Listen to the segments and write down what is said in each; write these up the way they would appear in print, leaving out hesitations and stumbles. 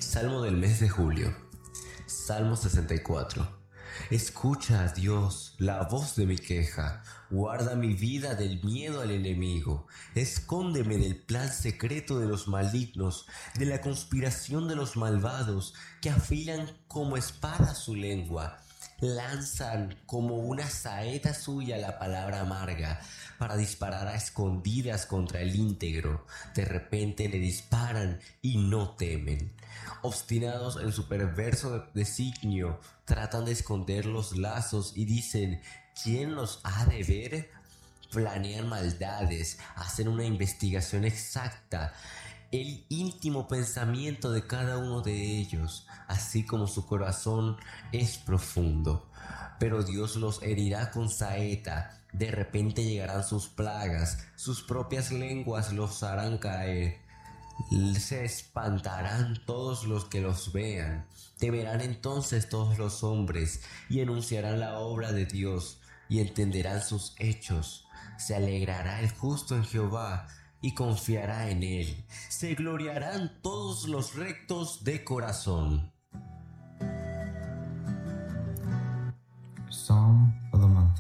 Salmo del mes de julio. Salmo 64. Escucha, Dios, la voz de mi queja. Guarda mi vida del miedo al enemigo. Escóndeme del plan secreto de los malignos, de la conspiración de los malvados, que afilan como espada su lengua. Lanzan como una saeta suya la palabra amarga para disparar a escondidas contra el íntegro. De repente le disparan y no temen. Obstinados en su perverso designio, tratan de esconder los lazos y dicen: ¿quién los ha de ver? Planean maldades, hacen una investigación exacta, el íntimo pensamiento de cada uno de ellos, así como su corazón es profundo. Pero Dios los herirá con saeta, de repente llegarán sus plagas, sus propias lenguas los harán caer. Se espantarán todos los que los vean, temerán entonces todos los hombres y enunciarán la obra de Dios y entenderán sus hechos. Se alegrará el justo en Jehová y confiará en él. Se gloriarán todos los rectos de corazón. Psalm of the Month.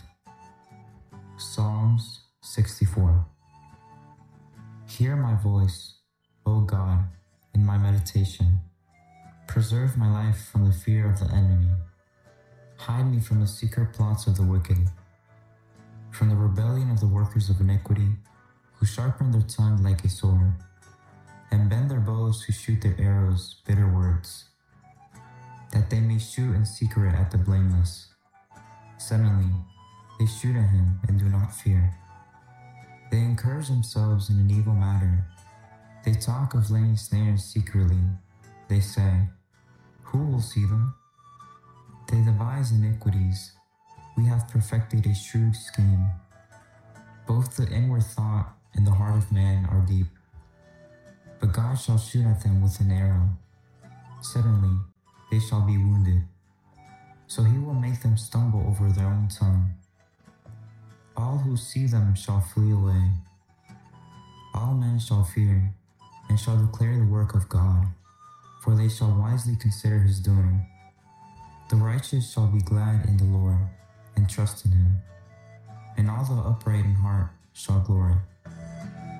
Psalms 64. Hear my voice, O God, in my meditation. Preserve my life from the fear of the enemy. Hide me from the secret plots of the wicked, from the rebellion of the workers of iniquity, who sharpen their tongue like a sword, and bend their bows who shoot their arrows bitter words, that they may shoot in secret at the blameless. Suddenly they shoot at him and do not fear. They encourage themselves in an evil matter. They talk of laying snares secretly. They say, who will see them? They devise iniquities. We have perfected a shrewd scheme. Both the inward thought and the heart of man are deep. But God shall shoot at them with an arrow. Suddenly they shall be wounded. So he will make them stumble over their own tongue. All who see them shall flee away. All men shall fear, and shall declare the work of God, for they shall wisely consider his doing. The righteous shall be glad in the Lord, and trust in him, and all the upright in heart shall glory.